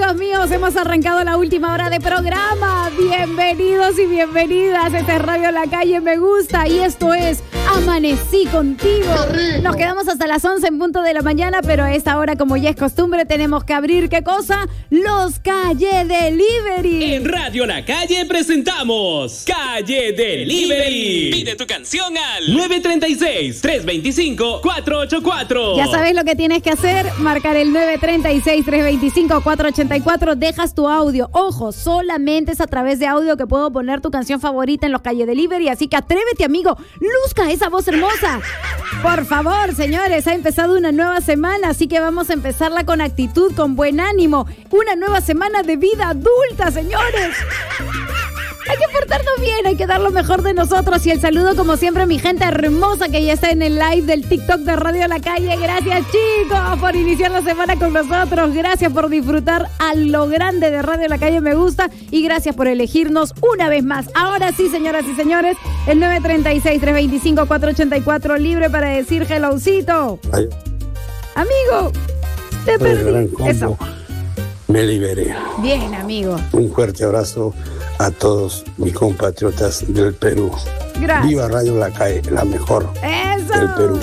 amigos míos, hemos arrancado la última hora de programa. Bienvenidos y bienvenidas. Esta es Radio La Calle Me Gusta y esto es Amanecí Contigo. Nos quedamos hasta las 11 en punto de la mañana, pero a esta hora, como ya es costumbre, tenemos que abrir, ¿qué cosa? Los Calle Delivery. En Radio La Calle presentamos Calle Delivery. Pide tu canción al 936-325-484. Ya sabes lo que tienes que hacer, marcar el 936-325-484, dejas tu audio. Ojo, solamente es a través de audio que puedo poner tu canción favorita en los Calle Delivery, así que atrévete, amigo, luzca esa voz hermosa. Por favor, señores, ha empezado una nueva semana, así que vamos a empezarla con actitud, con buen ánimo. Una nueva semana de vida adulta, señores. Hay que portarnos bien, hay que dar lo mejor de nosotros. Y el saludo, como siempre, a mi gente hermosa que ya está en el live del TikTok de Radio La Calle. Gracias, chicos, por iniciar la semana con nosotros. Gracias por disfrutar a lo grande de Radio La Calle Me Gusta. Y gracias por elegirnos una vez más. Ahora sí, señoras y señores, el 936-325-484 libre para decir hellocito. Ay. Amigo, te perdí. Eso. Me liberé. Bien, amigo. Un fuerte abrazo a todos mis compatriotas del Perú. Gracias. Viva Radio La Calle, la mejor Eso. del Perú.